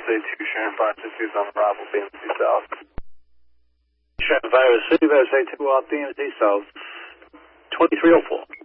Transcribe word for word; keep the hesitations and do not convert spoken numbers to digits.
two, Sharon five six two on Bravo, B M C South. Sharon five six two, U S A two off B M C South, twenty-three oh four.